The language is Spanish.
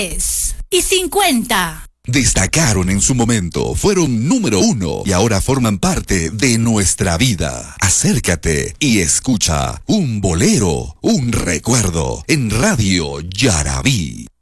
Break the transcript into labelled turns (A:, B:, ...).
A: 10:50.
B: Destacaron en su momento, fueron número 1 y ahora forman parte de nuestra vida. Acércate y escucha un bolero, un recuerdo en Radio Yarabí.